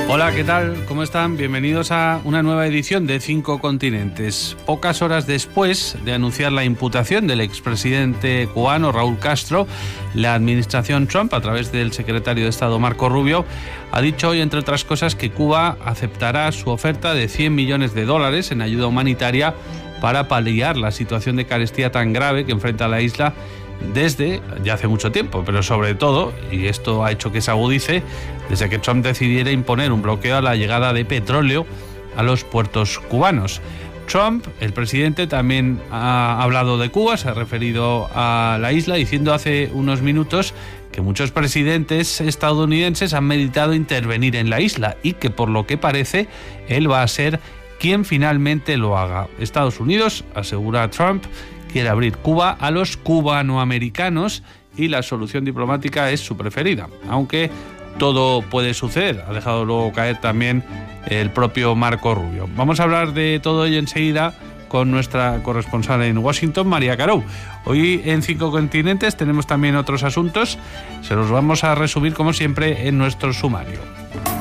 Hola, ¿qué tal? ¿Cómo están? Bienvenidos a una nueva edición de 5 Continentes. Pocas horas después de anunciar la imputación del expresidente cubano Raúl Castro, la administración Trump, a través del secretario de Estado Marco Rubio, ha dicho hoy, entre otras cosas, que Cuba aceptará su oferta de $100 millones en ayuda humanitaria para paliar la situación de carestía tan grave que enfrenta la isla desde ya hace mucho tiempo, pero sobre todo, y esto ha hecho que se agudice, desde que Trump decidiera imponer un bloqueo a la llegada de petróleo a los puertos cubanos. Trump, el presidente, también ha hablado de Cuba, se ha referido a la isla, diciendo hace unos minutos que muchos presidentes estadounidenses han meditado intervenir en la isla y que, por lo que parece, él va a ser quien finalmente lo haga. Estados Unidos, asegura Trump, quiere abrir Cuba a los cubanoamericanos y la solución diplomática es su preferida, aunque todo puede suceder, ha dejado luego caer también el propio Marco Rubio. Vamos a hablar de todo ello enseguida con nuestra corresponsal en Washington, María Carou. Hoy en 5 Continentes tenemos también otros asuntos, se los vamos a resumir como siempre en nuestro sumario.